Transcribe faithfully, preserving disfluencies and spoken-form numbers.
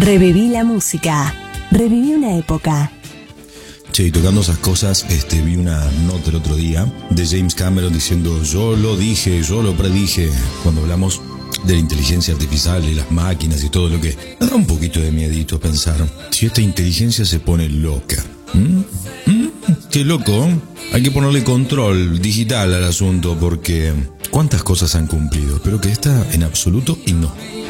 Reviví la música. Reviví una época. Che, y tocando esas cosas, este, vi una nota el otro día de James Cameron diciendo: yo lo dije, yo lo predije, cuando hablamos de la inteligencia artificial y las máquinas y todo lo que... Me da un poquito de miedito pensar, si esta inteligencia se pone loca. ¿Mm? ¿Mm? Qué loco. Hay que ponerle control digital al asunto, porque ¿cuántas cosas han cumplido? Pero que esta en absoluto y no.